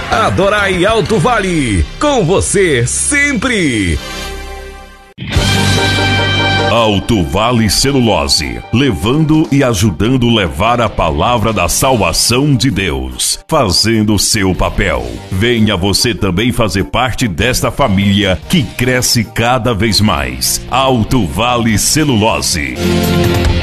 Adorai Alto Vale, com você sempre. Alto Vale Celulose, levando e ajudando levar a palavra da salvação de Deus, fazendo o seu papel. Venha você também fazer parte desta família que cresce cada vez mais. Alto Vale Celulose.